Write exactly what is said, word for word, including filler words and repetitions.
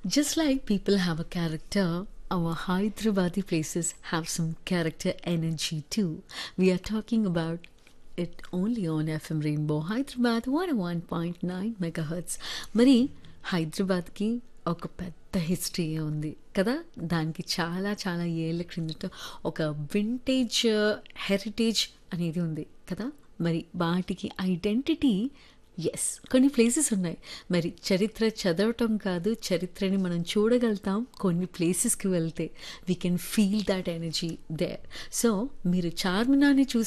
Just like people have a character, our Hyderabadi places have some character energy too. We are talking about it only on F M Rainbow Hyderabad one oh one point nine megahertz. మరి హైదరాబాద్కి ఒక పెద్ద history ఉంది కదా, దానికి చాలా చాలా ఏళ్ళ క్రిందట ఒక వింటేజ్ హెరిటేజ్ అనేది ఉంది కదా. మరి వాటికి ఐడెంటిటీ, ఎస్, కొన్ని ప్లేసెస్ ఉన్నాయి. మరి చరిత్ర చదవటం కాదు, చరిత్రని మనం చూడగలుగుతాం కొన్ని ప్లేసెస్కి వెళ్తే. We can feel that energy there. So మీరు చార్మినార్ని చూసి